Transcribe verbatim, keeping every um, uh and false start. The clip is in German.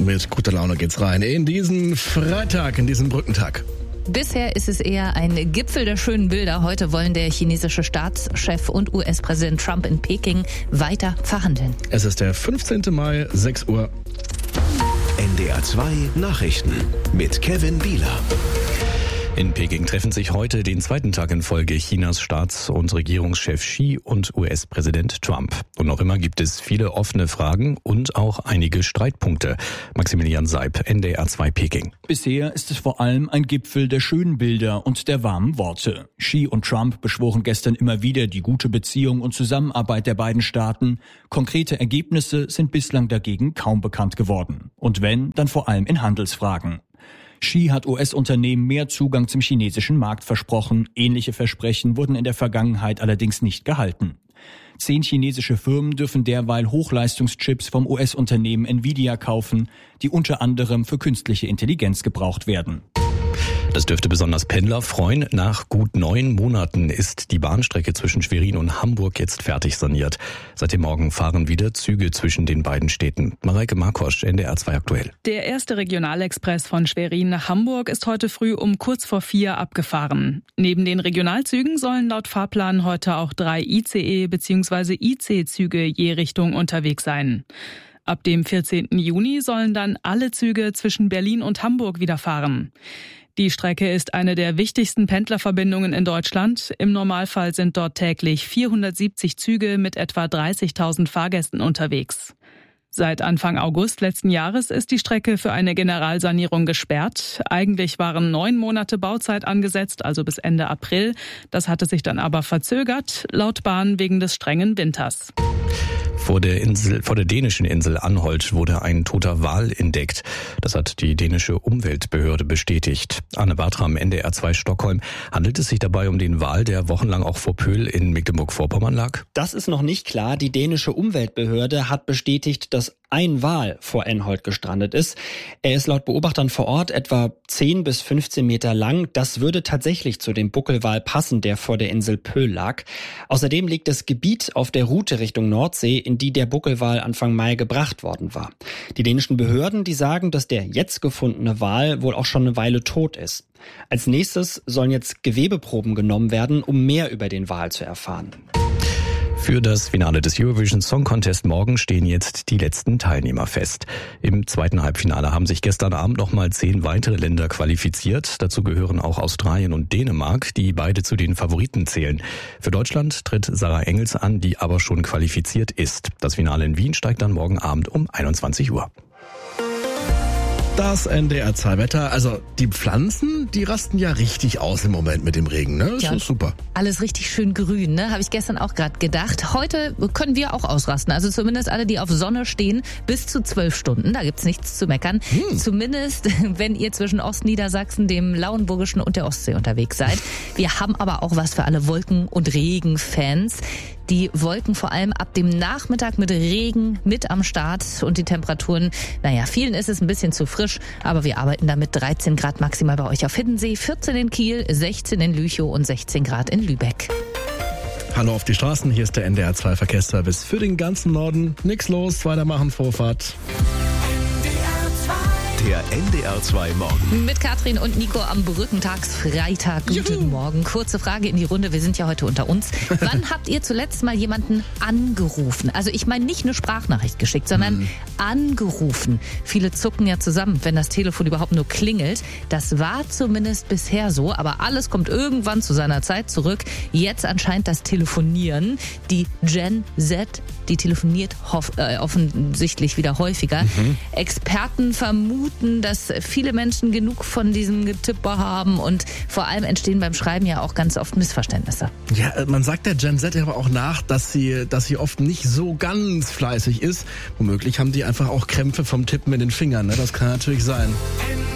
mit guter Laune geht's rein in diesen Freitag, in diesen Brückentag. Bisher ist es eher ein Gipfel der schönen Bilder. Heute wollen der chinesische Staatschef und U S-Präsident Trump in Peking weiter verhandeln. Es ist der fünfzehnten Mai, sechs Uhr. N D R zwei Nachrichten mit Kevin Bieler. In Peking treffen sich heute den zweiten Tag in Folge Chinas Staats- und Regierungschef Xi und U S-Präsident Trump. Und noch immer gibt es viele offene Fragen und auch einige Streitpunkte. Maximilian Seib, N D R zwei Peking. Bisher ist es vor allem ein Gipfel der schönen Bilder und der warmen Worte. Xi und Trump beschworen gestern immer wieder die gute Beziehung und Zusammenarbeit der beiden Staaten. Konkrete Ergebnisse sind bislang dagegen kaum bekannt geworden. Und wenn, dann vor allem in Handelsfragen. Xi hat U S-Unternehmen mehr Zugang zum chinesischen Markt versprochen. Ähnliche Versprechen wurden in der Vergangenheit allerdings nicht gehalten. Zehn chinesische Firmen dürfen derweil Hochleistungschips vom U S-Unternehmen Nvidia kaufen, die unter anderem für künstliche Intelligenz gebraucht werden. Das dürfte besonders Pendler freuen. Nach gut neun Monaten ist die Bahnstrecke zwischen Schwerin und Hamburg jetzt fertig saniert. Seit dem Morgen fahren wieder Züge zwischen den beiden Städten. Mareike Markosch, N D R zwei aktuell. Der erste Regionalexpress von Schwerin nach Hamburg ist heute früh um kurz vor vier abgefahren. Neben den Regionalzügen sollen laut Fahrplan heute auch drei I C E bzw. I C-Züge je Richtung unterwegs sein. Ab dem vierzehnten Juni sollen dann alle Züge zwischen Berlin und Hamburg wieder fahren. Die Strecke ist eine der wichtigsten Pendlerverbindungen in Deutschland. Im Normalfall sind dort täglich vierhundertsiebzig Züge mit etwa dreißigtausend Fahrgästen unterwegs. Seit Anfang August letzten Jahres ist die Strecke für eine Generalsanierung gesperrt. Eigentlich waren neun Monate Bauzeit angesetzt, also bis Ende April. Das hatte sich dann aber verzögert, laut Bahn wegen des strengen Winters. Vor der Insel, vor der dänischen Insel Anholt wurde ein toter Wal entdeckt. Das hat die dänische Umweltbehörde bestätigt. Anne Bartram, N D R zwei Stockholm. Handelt es sich dabei um den Wal, der wochenlang auch vor Pöhl in Mecklenburg-Vorpommern lag? Das ist noch nicht klar. Die dänische Umweltbehörde hat bestätigt, dass ein Wal vor Anholt gestrandet ist. Er ist laut Beobachtern vor Ort etwa zehn bis fünfzehn Meter lang. Das würde tatsächlich zu dem Buckelwal passen, der vor der Insel Pöhl lag. Außerdem liegt das Gebiet auf der Route Richtung Nordsee, in die der Buckelwal Anfang Mai gebracht worden war. Die dänischen Behörden, die sagen, dass der jetzt gefundene Wal wohl auch schon eine Weile tot ist. Als nächstes sollen jetzt Gewebeproben genommen werden, um mehr über den Wal zu erfahren. Für das Finale des Eurovision Song Contest morgen stehen jetzt die letzten Teilnehmer fest. Im zweiten Halbfinale haben sich gestern Abend nochmal zehn weitere Länder qualifiziert. Dazu gehören auch Australien und Dänemark, die beide zu den Favoriten zählen. Für Deutschland tritt Sarah Engels an, die aber schon qualifiziert ist. Das Finale in Wien steigt dann morgen Abend um einundzwanzig Uhr. Das N D R zwei Wetter, also die Pflanzen, die rasten ja richtig aus im Moment mit dem Regen, ne? Das ja, ist super. Alles richtig schön grün, ne? Habe ich gestern auch gerade gedacht. Heute können wir auch ausrasten, also zumindest alle, die auf Sonne stehen, bis zu zwölf Stunden, da gibt's nichts zu meckern. Hm. Zumindest, wenn ihr zwischen Ostniedersachsen, dem Lauenburgischen und der Ostsee unterwegs seid. Wir haben aber auch was für alle Wolken- und Regenfans. Die Wolken vor allem ab dem Nachmittag mit Regen mit am Start und die Temperaturen, naja, vielen ist es ein bisschen zu frisch, aber wir arbeiten da mit dreizehn Grad maximal bei euch auf Hiddensee, vierzehn in Kiel, sechzehn in Lüchow und sechzehn Grad in Lübeck. Hallo auf die Straßen, hier ist der N D R zwei Verkehrsservice für den ganzen Norden. Nix los, weitermachen, Vorfahrt. Der N D R zwei Morgen. Mit Katrin und Nico am Brückentagsfreitag. Guten Juhu. Morgen. Kurze Frage in die Runde. Wir sind ja heute unter uns. Wann habt ihr zuletzt mal jemanden angerufen? Also ich meine nicht eine Sprachnachricht geschickt, sondern hm. angerufen. Viele zucken ja zusammen, wenn das Telefon überhaupt nur klingelt. Das war zumindest bisher so, aber alles kommt irgendwann zu seiner Zeit zurück. Jetzt anscheinend das Telefonieren. Die Gen Z, die telefoniert hoff, äh, offensichtlich wieder häufiger. Mhm. Experten vermuten, dass viele Menschen genug von diesem Getipper haben und vor allem entstehen beim Schreiben ja auch ganz oft Missverständnisse. Ja, man sagt der Gen Z aber auch nach, dass sie, dass sie oft nicht so ganz fleißig ist. Womöglich haben die einfach auch Krämpfe vom Tippen in den Fingern, ne? Das kann natürlich sein.